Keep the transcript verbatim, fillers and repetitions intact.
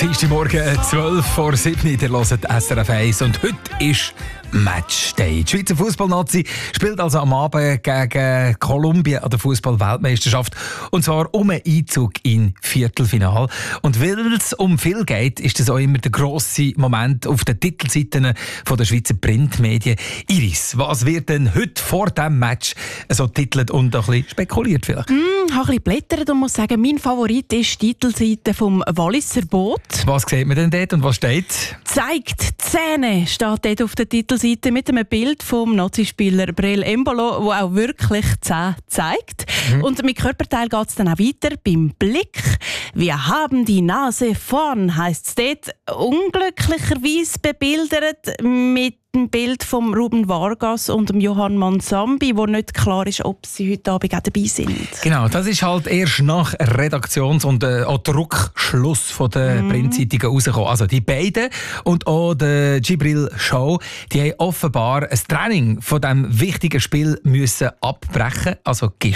Dienstagmorgen, zwölf vor sieben, ihr hört S R F eins und heute ist Matchday. Die Schweizer Fußballnazi spielt also am Abend gegen Kolumbien an der Fußball-Weltmeisterschaft und zwar um einen Einzug in Viertelfinale. Und weil es um viel geht, ist das auch immer der grosse Moment auf den Titelseiten der Schweizer Printmedien. Iris, was wird denn heute vor diesem Match so titelt und ein bisschen spekuliert vielleicht? Mm, ich habe ein bisschen blättert und muss sagen, mein Favorit ist die Titelseite vom Walliser Boot. Was sieht man denn dort und was steht? «Zeigt Zähne» steht dort auf der Titelseite mit einem Bild vom Nazispieler Breel Embolo, der auch wirklich Zähne zeigt. Mhm. Und mit Körperteil geht es dann auch weiter beim Blick. «Wir haben die Nase vorn» heisst es dort. Unglücklicherweise bebildert mit ein Bild von Ruben Vargas und dem Johann Mansambi, wo nicht klar ist, ob sie heute Abend auch dabei sind. Genau, das ist halt erst nach Redaktions- und äh, auch Druckschluss von der mm. Printzeitungen rausgekommen. Also die beiden und auch der Gibril Show, die haben offenbar ein Training von diesem wichtigen Spiel müssen abbrechen, also